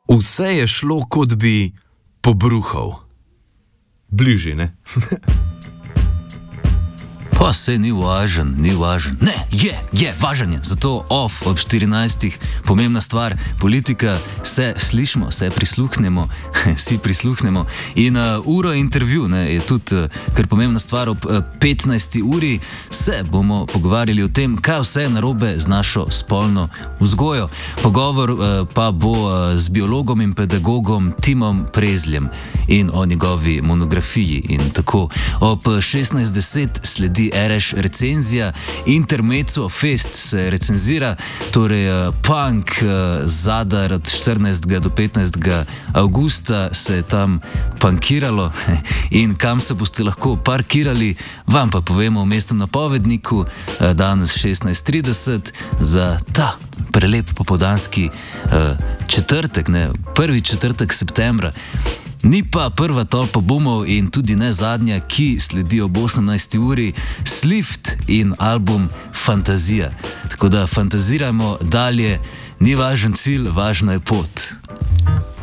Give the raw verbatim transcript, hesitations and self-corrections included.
Vse je šlo, kot bi pobruhal. Bližje, ne? Pa se ni važen, ni važen. Ne, je, je, važen je. Zato off ob štirinajstih, pomembna stvar, politika, se slišimo, se prisluhnemo, si prisluhnemo. In uh, uro intervju, ne, je tudi uh, kar pomembna stvar, ob uh, petnajsti uri se bomo pogovarjali o tem, kaj vse je narobe z našo spolno vzgojo. Pogovor uh, pa bo uh, z biologom in pedagogom Timom Prezljem in o njegovi monografiji. In tako ob šestnajst deset sledi Ereš recenzija, Intermezzo Fest se recenzira, torej uh, punk uh, Zadar od štirinajstega do petnajstega avgusta se je tam punkiralo in kam se boste lahko parkirali, vam pa povemo v mestnem napovedniku uh, danes šestnajst trideset za ta prelep popoldanski uh, četrtek, ne, prvi četrtek septembra. Ni pa prva tolpa bumov in tudi ne zadnja, ki sledi ob osemnajsti uri, Slift in album Fantazija. Tako da fantazirajmo dalje, ni važen cilj, važna je pot.